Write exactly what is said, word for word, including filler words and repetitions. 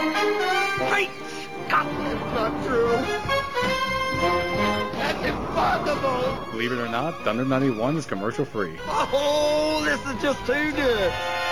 Great Scott, that's not true. That's impossible. Believe it or not, Thunder ninety-one is commercial free. Oh, this is just too good.